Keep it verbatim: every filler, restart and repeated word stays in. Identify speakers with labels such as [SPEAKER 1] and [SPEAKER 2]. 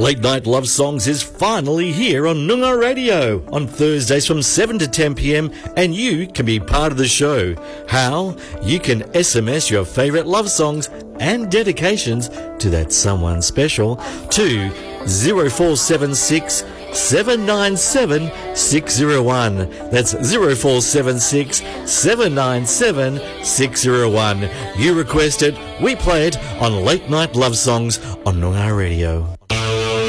[SPEAKER 1] Late Night Love Songs is finally here on Noongar Radio on Thursdays from seven to ten p.m, and you can be part of the show. How? You can S M S your favourite love songs and dedications to that someone special to zero four seven six, seven nine seven, six zero one. That's zero four seven six, seven nine seven, six zero one. You request it, we play it on Late Night Love Songs on Noongar Radio.